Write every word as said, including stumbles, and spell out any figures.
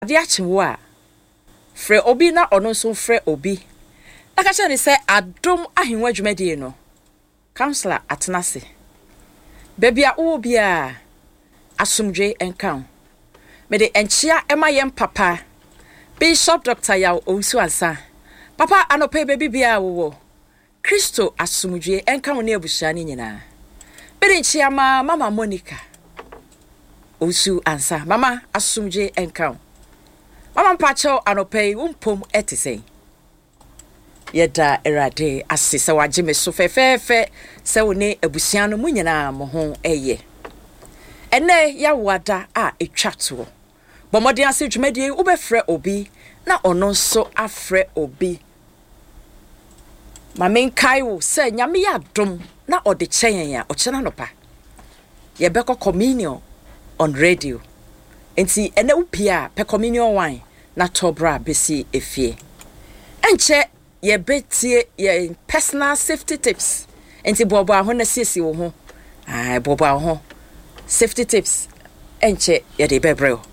ade achewo a frɛ obi na ɔno nso frɛ obi na ka kyerɛ ne sɛ adom ahenwa adwumadie no counselor atenase bebia wo bia asomdwe enkan me de enchia ema yem papa Bishop Doctor Yaw Owusu Ansa papa anope baby bia wo Kristo asomdwe enkan ne abusua ne nyina me de enchia ma mama Monica Owusu Ansa mama asomdwe enkan mama mpacho anope umpom etise yeda erade asese waje me so fefefe se wo ne abusua no mu nyina mo ho eye ene ya wada a etwato bomode ase dwumadie wo be frɛ obi na ɔno nso afrɛ obi ma menkai wo se nyame ya dom na ɔde kyɛn ya ɔkyena no pa ye bɛkɔ communion on radio enti ene wo pia pe communion wine na tobra besi efie enche ye betie ye personal safety tips enti bobo aho na siesi wo ho ai bobo aho safety tips enche ye de bebreo